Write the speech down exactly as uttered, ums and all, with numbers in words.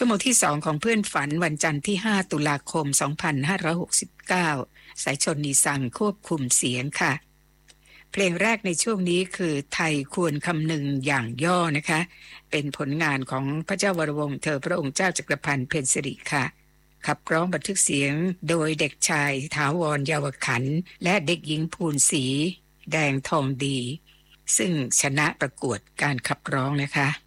ชั่วโมงที่สองของเพื่อนฝันวันจันทร์ที่ห้าตุลาคมสองพันห้าร้อยหกสิบเก้าสายชนนีซังควบคุมเสียงค่ะเพลงแรกในช่วงนี้คือไทยควรคำนึงอย่างย่อนะคะเป็นผลงานของพระเจ้าวรวงศ์เธอพระองค์เจ้าจักรพันธ์เพ็ญสิริค่ะขับร้องบันทึกเสียงโดยเด็กชายถาวรเยาวขันธ์และเด็กหญิงภูลศรีแดงทองดีซึ่งชนะประกวดการขับร้องนะคะ